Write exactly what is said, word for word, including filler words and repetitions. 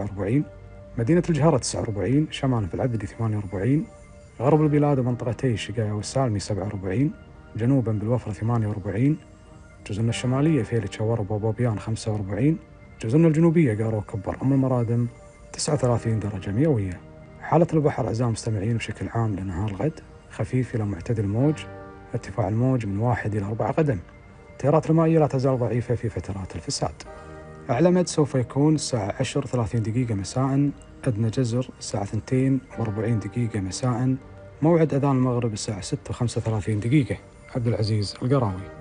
سبعة وأربعين، مدينة الجهرة تسعة وأربعين، شمال في العبدي ثمانية وأربعين، غرب البلاد ومنطقتي الشقاية والسالمي سبعة وأربعين، جنوبا بالوفرة ثمانية وأربعين، جزرنا الشمالية فيلة شور وبوبيان خمسة وأربعين، جزرنا الجنوبية قارو كبر أم المرادم تسعة وثلاثين درجة مئوية. حالة البحر أعزائي المستمعين بشكل عام لنهار الغد خفيف إلى معتدل الموج، ارتفاع الموج من واحد إلى أربعة قدم. التيارات المائية لا تزال ضعيفة في فترات الفساد. أعلى مد سوف يكون الساعة عشر وثلاثين دقيقة مساء، أدنى جزر الساعة اثنتين وأربعين دقيقة مساء، موعد أذان المغرب الساعة ستة وخمسة وثلاثين دقيقة. عبد العزيز القراوي.